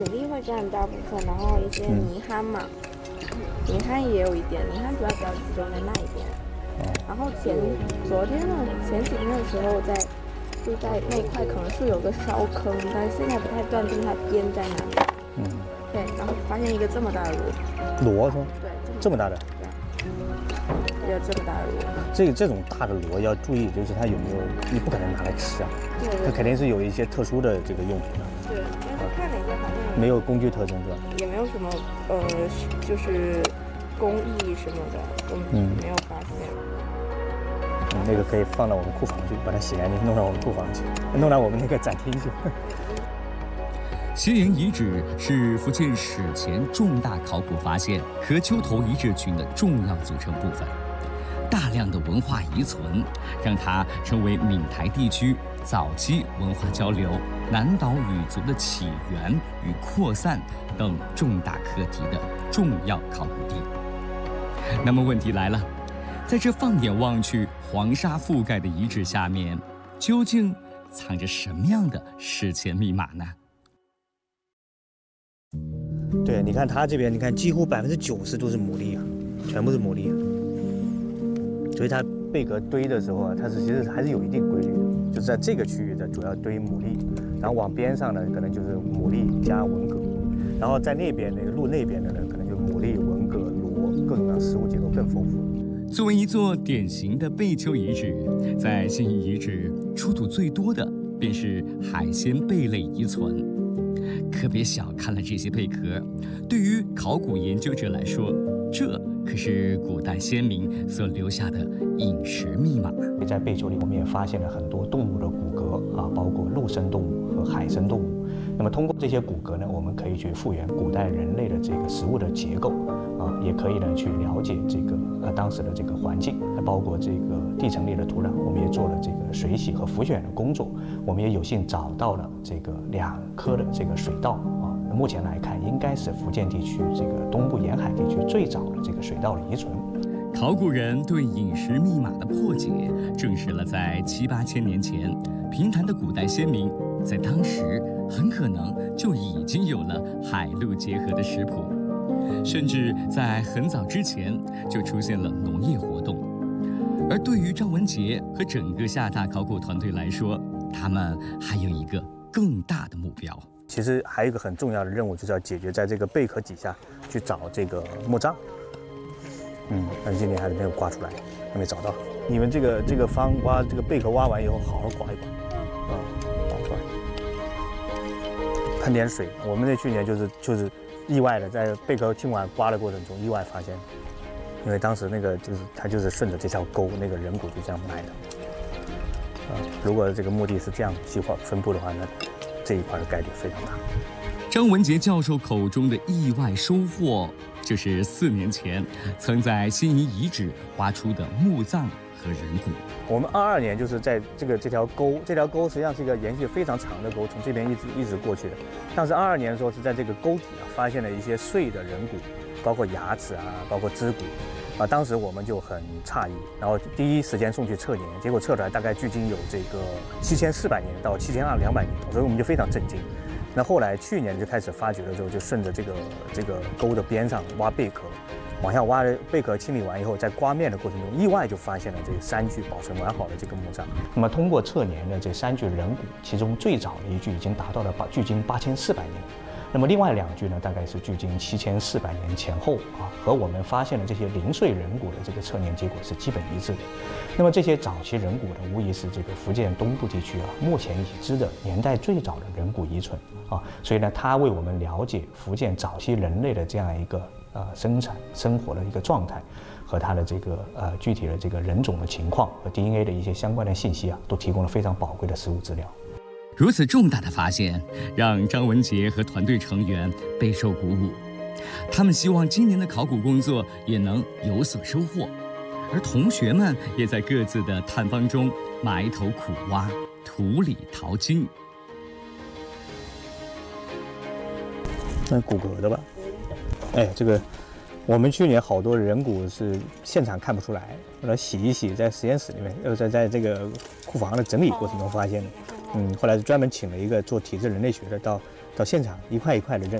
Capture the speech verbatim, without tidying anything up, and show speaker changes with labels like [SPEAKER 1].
[SPEAKER 1] 土地会占大部分，然后一些泥憨嘛，泥憨也有一点，泥憨主要比较集中在那一边。然后前昨天呢，前几天的时候在就在那一块可能是有个烧坑，但是现在不太断定它边在哪里。嗯，对，然后发现一个这么大的螺。
[SPEAKER 2] 螺是吗？
[SPEAKER 1] 对，
[SPEAKER 2] 这么大的。
[SPEAKER 1] 对，一个这么大的螺。
[SPEAKER 2] 这个这种大的螺要注意，就是它有没有，你不可能拿来吃啊。
[SPEAKER 1] 对对。
[SPEAKER 2] 它肯定是有一些特殊的这个用途的。
[SPEAKER 1] 对，因为看了一下，好像
[SPEAKER 2] 没有工具特征是吧？
[SPEAKER 1] 也没有什么呃，就是工艺什么的，我们没有发现。
[SPEAKER 2] 嗯，那个可以放到我们库房去，把它洗干净，弄到我们库房去，弄到我们那个展厅去。
[SPEAKER 3] 斜岩遗址是福建史前重大考古发现和丘头遗址群的重要组成部分，大量的文化遗存，让它成为闽台地区早期文化交流、南岛语族的起源与扩散等重大课题的重要考古地。那么问题来了，在这放眼望去黄沙覆盖的遗址下面，究竟藏着什么样的史前密码呢？
[SPEAKER 2] 对，你看它这边，你看几乎百分之九十都是牡蛎啊，全部是牡蛎。所以它贝壳堆的时候啊，它是其实还是有一定规律的，就是在这个区域的主要堆牡蛎，然后往边上呢可能就是牡蛎加文蛤，然后在那边那个路那边的呢，可能就牡蛎、文蛤、螺各种各样食物结构更丰富。
[SPEAKER 3] 作为一座典型的贝丘遗址，在新遗遗址出土最多的便是海鲜贝类遗存。可别小看了这些贝壳，对于考古研究者来说，这可是古代先民所留下的饮食密码。
[SPEAKER 4] 在贝丘里，我们也发现了很多动物的骨骼啊，包括陆生动物和海生动物。那么通过这些骨骼呢，我们可以去复原古代人类的这个食物的结构啊，也可以呢去了解这个呃当时的这个环境，包括这个地层里的土壤。我们也做了这个水洗和浮选的工作，我们也有幸找到了这个两颗的这个水稻啊。目前来看，应该是福建地区这个东部沿海地区最早的这个水稻的遗存。
[SPEAKER 3] 考古人对饮食密码的破解，证实了在七八千年前，平潭的古代先民在当时很可能就已经有了海陆结合的食谱，甚至在很早之前就出现了农业活动。而对于张文杰和整个厦大考古团队来说，他们还有一个更大的目标。
[SPEAKER 2] 其实还有一个很重要的任务，就是要解决在这个贝壳底下去找这个墓葬。嗯，但是今年还是没有刮出来，还没找到。你们这个这个方挖这个贝壳挖完以后，好好刮一刮，啊、嗯，好好刮，喷点水。我们那去年就是就是意外的在贝壳清完刮的过程中意外发现，因为当时那个就是它就是顺着这条沟，那个人骨就这样埋的。啊、嗯，如果这个墓地是这样细化分布的话，那这一块的概率非常大。
[SPEAKER 3] 张文杰教授口中的意外收获，就是四年前曾在新遗遗址挖出的墓葬和人骨。
[SPEAKER 2] 我们二二年就是在这个这条沟，这条沟实际上是一个延续非常长的沟，从这边一直一直过去的。但是二二年的时候是在这个沟底啊发现了一些碎的人骨，包括牙齿啊，包括肢骨。啊，当时我们就很诧异，然后第一时间送去测年，结果测出来大概距今有这个七千四百年到七千二两百年，所以我们就非常震惊。那后来去年就开始发掘的时候，就顺着这个这个沟的边上挖贝壳，往下挖，贝壳清理完以后，在刮面的过程中，意外就发现了这三具保存完好的这个墓葬。
[SPEAKER 4] 那么通过测年的这三具人骨，其中最早的一具已经达到了八距今八千四百年。那么另外两具呢，大概是距今七千四百年前后啊，和我们发现的这些零碎人骨的这个测年结果是基本一致的。那么这些早期人骨呢，无疑是这个福建东部地区啊目前已知的年代最早的人骨遗存啊，所以呢，它为我们了解福建早期人类的这样一个呃生产生活的一个状态，和它的这个呃具体的这个人种的情况和 D N A 的一些相关的信息啊，都提供了非常宝贵的实物资料。
[SPEAKER 3] 如此重大的发现，让张文杰和团队成员备受鼓舞。他们希望今年的考古工作也能有所收获，而同学们也在各自的探方中埋头苦挖，土里淘金。
[SPEAKER 2] 那骨骼的吧？哎，这个我们去年好多人骨是现场看不出来，把它洗一洗，在实验室里面，呃，在在这个库房的整理过程中发现的。嗯，后来是专门请了一个做体质人类学的到到现场一块一块的认。